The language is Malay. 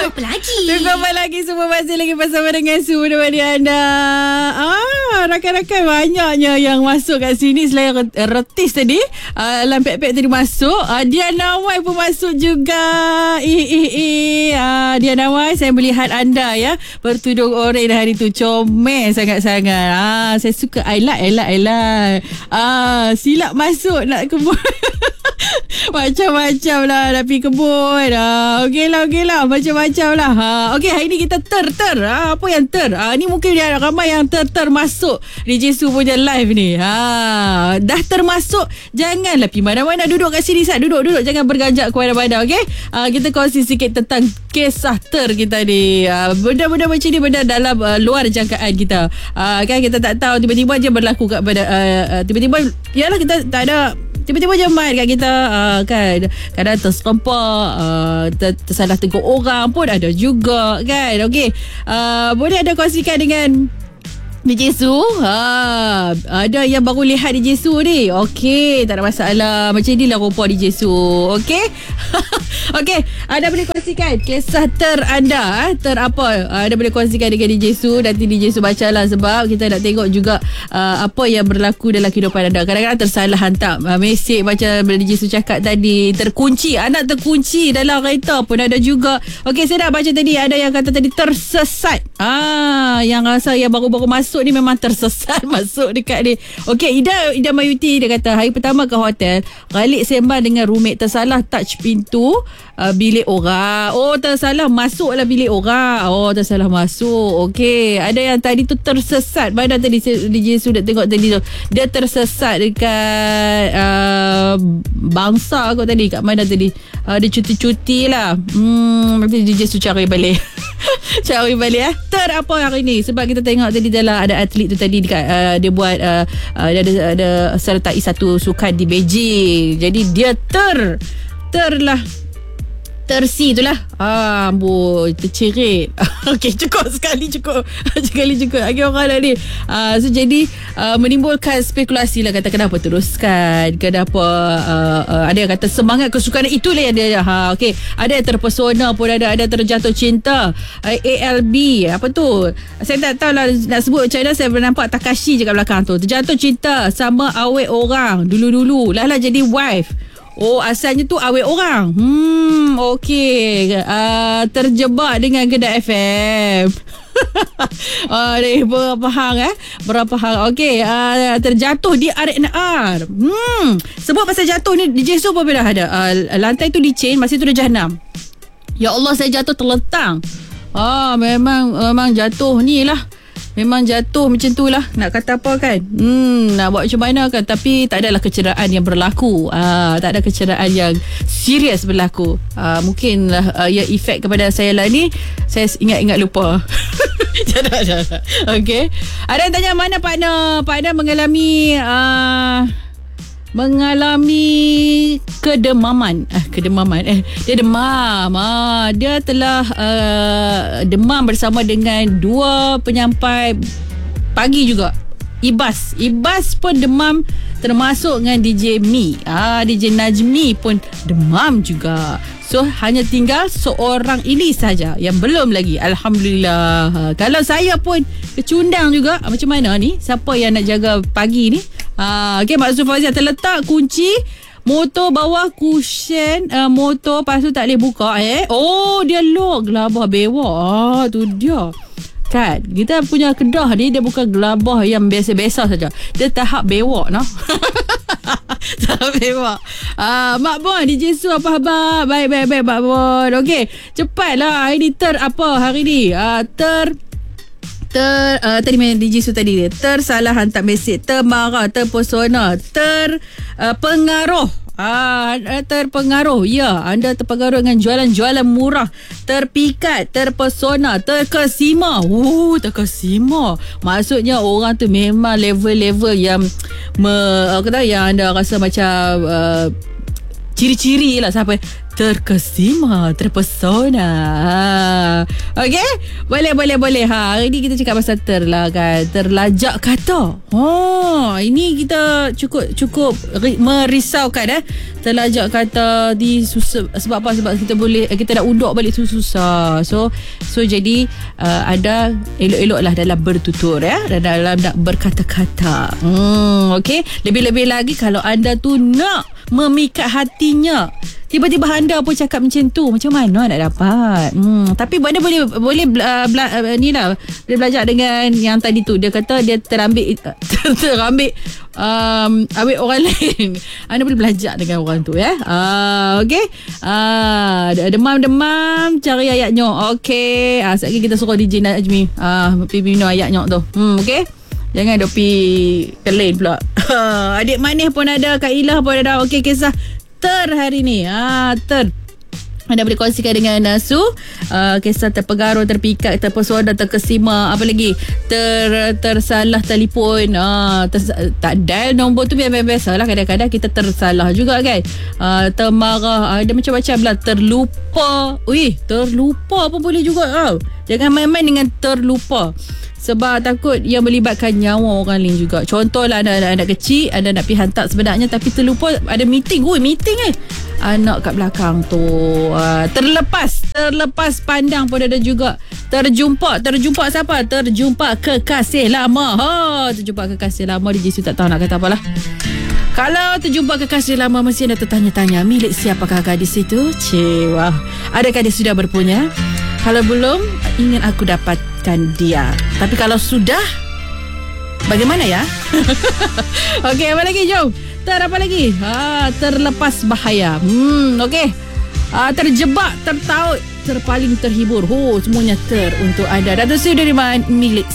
apa lagi? Tunggu apa lagi? Semua masih lagi bersama dengan Su menemani anda. Rakan-rakan banyaknya yang masuk kat sini. Selain retis tadi, Lampek-pek tadi masuk, Diana Wai pun masuk juga. Diana Wai, saya melihat anda ya bertudung oranye hari tu. Comel sangat-sangat. Saya suka. I like. Silap masuk nak kebun. Macam-macam lah nak pergi kebun. Okey lah macam-macam lah. Okey, hari ni kita ter. Apa yang ter? Ni mungkin dia ramai yang ter masuk DJ Su punya live ni. Dah termasuk, janganlah pergi mana-mana. Duduk kat sini Sat. Duduk. Jangan berganjak ke mana-mana. Okey, kita kongsi sikit tentang kisah ter kita ni. Benda-benda macam ni, benda dalam luar jangkaan kita. Kan kita tak tahu, tiba-tiba je berlaku kepada tiba-tiba, yalah, kita tak ada, tiba-tiba je main kat kita. Kan kadang terserempak, tersalah tegur orang pun ada juga kan. Okey, boleh ada kongsikan dengan DJ Su. Ada yang baru lihat DJ Su ni. Okey, tak ada masalah. Macam inilah rupa DJ Su. Okey. Okey, anda boleh kongsikan kisah ter anda. Ter apa? Anda boleh kongsikan dengan DJ Su. Nanti DJ Su bacalah, sebab kita nak tengok juga apa yang berlaku dalam kehidupan anda. Kadang-kadang tersalah hantar mesej macam DJ Su cakap tadi. Terkunci, anak terkunci dalam kereta pun ada juga. Okey, saya dah baca tadi, ada yang kata tadi tersesat. Yang rasa yang baru-baru masuk ni memang tersesat masuk dekat ni. Okey, Ida Mayuti, dia kata hari pertama ke hotel, Khalid sembang dengan roommate, tersalah touch pintu bilik orang. Tersalah masuklah bilik orang. Tersalah masuk. Okey, ada yang tadi tu tersesat. Mana tadi DJ sudah tengok tadi tu, dia tersesat dekat Bangsa kot tadi. Kat mana tadi? Dia cuti-cuti lah. Nanti DJ su cari balik. Cari balik ter apa hari ni, sebab kita tengok tadi dalam ada atlet tu tadi dekat, dia buat ada sertai satu sukan di Beijing. Jadi dia terlah tersi tu lah. Tercerit. Okey, cukup. Agak orang dah ni. So jadi menimbulkan spekulasi lah, kata kenapa teruskan, kenapa ada yang kata semangat kesukaran itulah yang dia. Okey, ada yang terpesona pun ada terjatuh cinta. ALB apa tu, saya tak tahu lah nak sebut macam mana. Saya nampak Takashi je kat belakang tu, terjatuh cinta sama awet orang dulu lah jadi wife. Asalnya tu awet orang. Okey. Terjebak dengan Kedah FM. Berapa hang. Okey, terjatuh di RNR. Sebab pasal jatuh ni DJ Su pun dah ada. Lantai tu licin, masa tu dah jam 6. Ya Allah, saya jatuh terlentang. Memang jatuh ni lah. Memang jatuh macam tu lah. Nak kata apa kan, nak buat macam mana kan. Tapi tak adalah kecederaan yang berlaku. Tak ada kecederaan yang serius berlaku. Mungkin ya efek kepada saya lah ni. Saya ingat lupa. Jangan. Okay, ada yang tanya mana partner mengalami kedemaman. Dia demam. Dia telah demam bersama dengan dua penyampai pagi juga. Ibas pun demam, termasuk dengan DJ Mi. DJ Najmi pun demam juga. So hanya tinggal seorang ini saja yang belum lagi. Alhamdulillah. Kalau saya pun kecundang juga, macam mana ni? Siapa yang nak jaga pagi ni? Okay, Maksud Fauzia terletak kunci motor bawah cushion motor, lepas tu tak boleh buka. Dia lock gelabah bewak. Tu dia. Kan, kita punya Kedah ni, dia bukan gelabah yang biasa-biasa saja. Dia tahap bewak, no? Tahap bewak. Mak Bon, DJ Su apa khabar? Baik, Mak Bon. Okey, cepatlah. Ini apa hari ni? Tadi main DJ Su tadi dia tersalah hantar mesej, termarah, terpesona, terpengaruh. Terpengaruh. Ya, anda terpengaruh dengan jualan-jualan murah, terpikat, terpesona, terkesima. Terkesima. Maksudnya orang tu memang level-level yang yang anda rasa macam ciri-ciri lah sampai terkesima, terpesona. Okey? Boleh. Hari ni kita cakap pasal ter lah kan. Terlajak kata. Ini kita cukup merisaukan Terlajak kata di susah. Sebab apa? Sebab kita nak undur balik tu susah. So jadi ada elok-eloklah dalam bertutur dan dalam nak berkata-kata. Okey? Lebih-lebih lagi kalau anda tu nak memikat hatinya, tiba-tiba anda pun cakap macam tu, macam mana nak dapat? Tapi anda boleh belajar dengan yang tadi tu. Dia kata dia terambil ambil orang lain. Anda boleh belajar dengan orang tu okey. Demam cari ayat nyok. Okey. Sekejap lagi kita suruh DJ Najmi pergi minum ayat nyok tu. Okey. Jangan dok pi kelain pula. Adik manis pun ada, Kak Ilah pun ada. Okey, kisah ter hari ni. Ter. Anda boleh kongsikan dengan Nasu. Kisah terpengaruh, terpikat, terpesona, terkesima. Apa lagi? Tersalah telefon. Tak dial nombor tu biasa lah. Kadang-kadang kita tersalah juga kan. Termarah. Ada macam-macam lah. Terlupa. Terlupa pun boleh juga. Jangan main-main dengan terlupa. Sebab takut yang melibatkan nyawa orang lain juga. Contohlah anak kecil, anda nak pergi hantar sebenarnya tapi terlupa ada meeting. Anak kat belakang tu. Terlepas pandang pun ada juga. Terjumpa siapa? Terjumpa kekasih lama. Terjumpa kekasih lama. Di Jesu tak tahu nak kata apalah. Kalau terjumpa kekasih lama, mesti anda tertanya-tanya, milik siapakah gadis itu? Wah. Adakah dia sudah berpunya? Kalau belum, ingin aku dapatkan dia. Tapi kalau sudah, bagaimana ya? Okey, apa lagi? Jom. Apa lagi? Terlepas bahaya. Okey. Terjebak, tertaut, terpaling terhibur. Semuanya ter untuk anda. Dato' Sri Dariman, milik